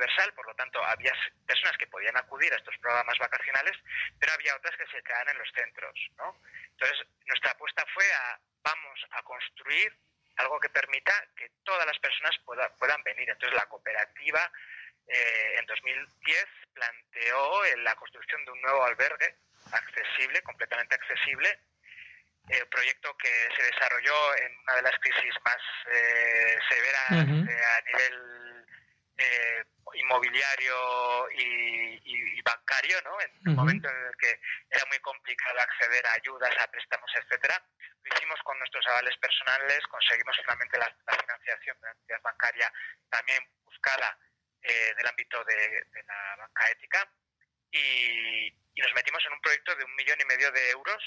universal, por lo tanto había personas que podían acudir a estos programas vacacionales, pero había otras que se quedaban en los centros, ¿no? Entonces, nuestra apuesta fue vamos a construir algo que permita que todas las personas puedan venir. Entonces, la cooperativa en 2010 planteó la construcción de un nuevo albergue accesible, completamente accesible, proyecto que se desarrolló en una de las crisis más severas a nivel inmobiliario y bancario, ¿no? En un momento en el que era muy complicado acceder a ayudas, a préstamos, etcétera. Lo hicimos con nuestros avales personales, conseguimos finalmente la financiación de la entidad bancaria también buscada del ámbito de la banca ética y nos metimos en un proyecto de 1,5 millones de euros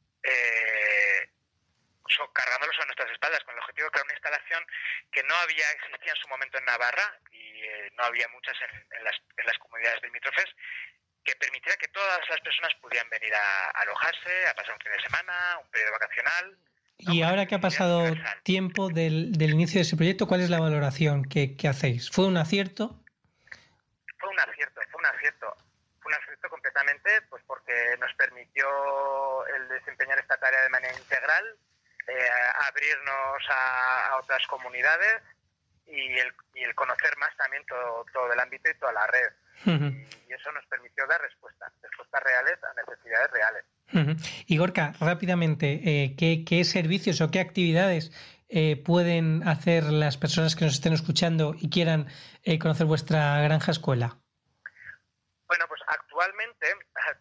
cargándolos a nuestras espaldas con el objetivo de crear una instalación que no existía en su momento en Navarra y no había muchas en las comunidades limítrofes, que permitiera que todas las personas pudieran venir a alojarse, a pasar un fin de semana, un periodo vacacional. Y ahora que ha pasado tiempo del inicio de ese proyecto, ¿cuál es la valoración que hacéis? ¿Fue un acierto? Fue un acierto completamente, pues porque nos permitió el desempeñar esta tarea de manera integral, abrirnos a otras comunidades y el conocer más también todo el ámbito y toda la red. Y eso nos permitió dar respuestas reales a necesidades reales. Y Gorka, rápidamente, ¿qué servicios o qué actividades pueden hacer las personas que nos estén escuchando y quieran conocer vuestra granja escuela? Bueno, pues actualmente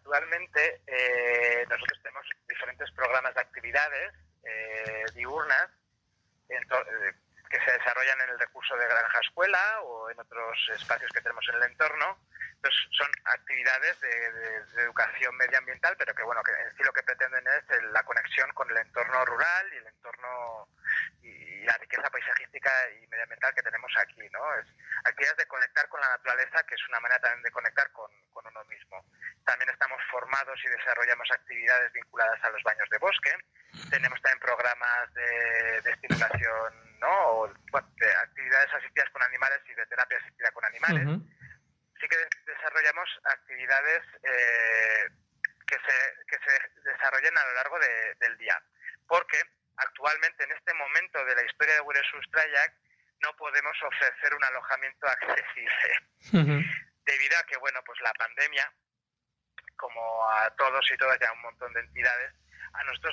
nosotros tenemos diferentes programas de actividades diurnas que se desarrollan en el recurso de granja escuela o en otros espacios que tenemos en el entorno. Entonces son actividades de educación medioambiental, pero que bueno, que en sí lo que pretenden es la conexión con el entorno rural y el entorno y la riqueza paisajística y medioambiental que tenemos aquí, ¿no? Es actividades de conectar con la naturaleza, que es una manera también de conectar con uno mismo. También estamos formados y desarrollamos actividades vinculadas a los baños de bosque. Tenemos también programas de estimulación, ¿no? O, de actividades asistidas con animales y de terapia asistida con animales. Sí que desarrollamos actividades que se desarrollen a lo largo del día, porque actualmente en este momento de la historia de Gure Sustraiak no podemos ofrecer un alojamiento accesible debido a que pues la pandemia, como a todos y todas y a un montón de entidades, a nosotros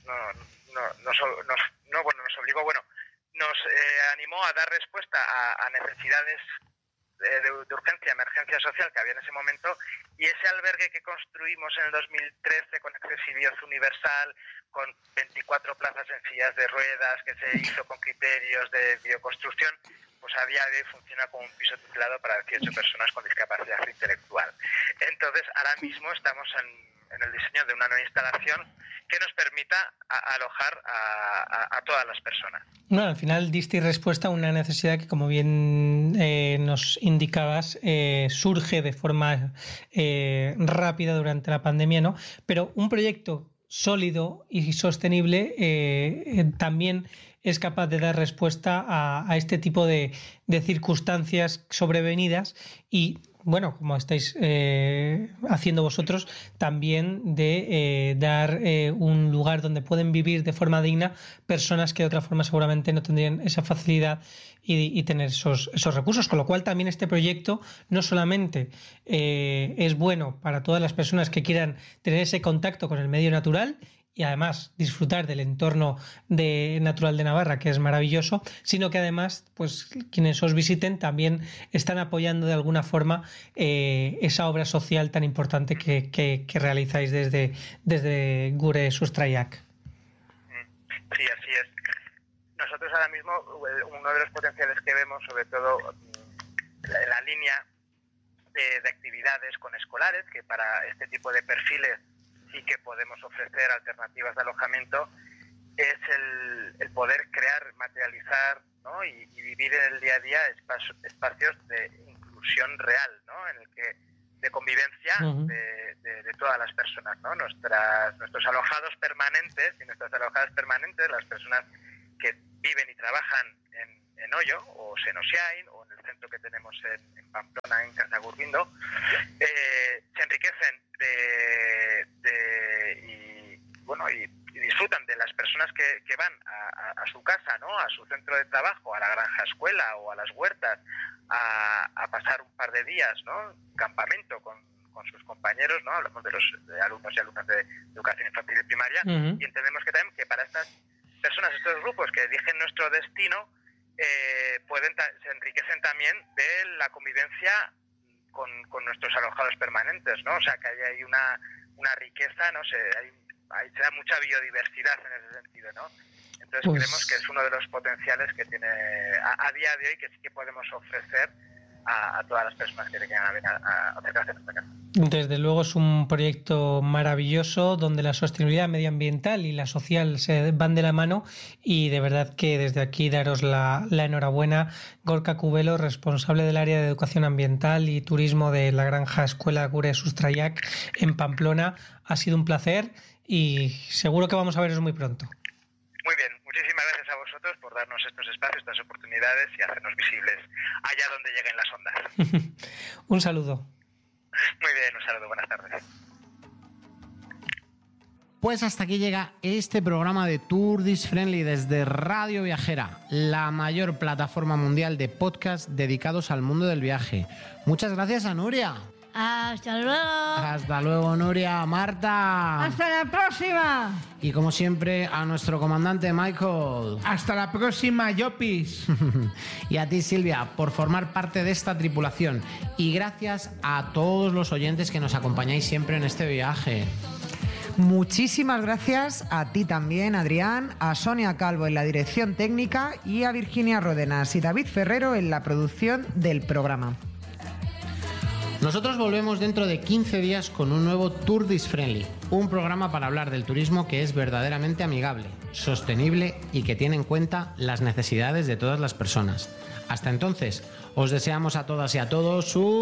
nos animó a dar respuesta a necesidades de urgencia, emergencia social que había en ese momento, y ese albergue que construimos en el 2013 con accesibilidad universal, con 24 plazas en sillas de ruedas, que se hizo con criterios de bioconstrucción, pues a día de hoy funciona como un piso tutelado para 18 personas con discapacidad intelectual. Entonces, ahora mismo estamos en el diseño de una nueva instalación que nos permita alojar a todas las personas. Bueno, al final diste respuesta a una necesidad que, como bien nos indicabas, surge de forma rápida durante la pandemia, ¿no? Pero un proyecto sólido y sostenible también es capaz de dar respuesta a este tipo de circunstancias sobrevenidas y, bueno, como estáis haciendo vosotros, también de dar un lugar donde pueden vivir de forma digna personas que de otra forma seguramente no tendrían esa facilidad y tener esos recursos, con lo cual también este proyecto no solamente es bueno para todas las personas que quieran tener ese contacto con el medio natural y además disfrutar del entorno natural de Navarra, que es maravilloso, sino que además, pues quienes os visiten también están apoyando de alguna forma esa obra social tan importante que realizáis desde Gure Sustraiak. Sí, así es. Nosotros ahora mismo, uno de los potenciales que vemos, sobre todo en la línea de actividades con escolares, que para este tipo de perfiles sí que podemos ofrecer alternativas de alojamiento, es el poder crear, materializar, ¿no? y vivir en el día a día espacios de inclusión real, ¿no? En el que de convivencia de todas las personas, ¿no? Nuestros alojados permanentes y nuestras alojadas permanentes, las personas que viven y trabajan en Ollo o Senosiain o en el centro que tenemos en Pamplona, en Casa Gurbindo, se enriquecen y disfrutan de las personas que van a su casa, ¿no? A su centro de trabajo, a la granja escuela o a las huertas, a pasar un par de días, ¿no? Campamento con sus compañeros, ¿no? Hablamos de los alumnos y alumnas de educación infantil y primaria, y entendemos que también que para estas personas, estos grupos que eligen nuestro destino, se enriquecen también de la convivencia con nuestros alojados permanentes, ¿no? O sea, que hay una riqueza, no sé, se da mucha biodiversidad en ese sentido, ¿no? Entonces creemos que es uno de los potenciales que tiene a día de hoy, que sí que podemos ofrecer a todas las personas que quieran acercarse a nuestra casa. Desde luego es un proyecto maravilloso donde la sostenibilidad medioambiental y la social se van de la mano, y de verdad que desde aquí daros la enhorabuena. Gorka Cubelo, responsable del área de educación ambiental y turismo de la granja escuela Gure Sustraiak en Pamplona, ha sido un placer y seguro que vamos a veros muy pronto. Muy bien, muchísimas gracias a vosotros por darnos estos espacios, estas oportunidades y hacernos visibles allá donde lleguen las ondas. Un saludo. Muy bien, un saludo, buenas tardes. Pues hasta aquí llega este programa de Tourist Friendly desde Radio Viajera, la mayor plataforma mundial de podcast dedicados al mundo del viaje. Muchas gracias a Nuria. Hasta luego. Hasta luego, Nuria. Marta. Hasta la próxima. Y como siempre, a nuestro comandante Michael. Hasta la próxima, Yopis. Y a ti, Silvia, por formar parte de esta tripulación. Y gracias a todos los oyentes que nos acompañáis siempre en este viaje. Muchísimas gracias a ti también, Adrián, a Sonia Calvo en la dirección técnica y a Virginia Ródenas y David Ferrero en la producción del programa. Nosotros volvemos dentro de 15 días con un nuevo Tourist Friendly, un programa para hablar del turismo que es verdaderamente amigable, sostenible y que tiene en cuenta las necesidades de todas las personas. Hasta entonces, os deseamos a todas y a todos un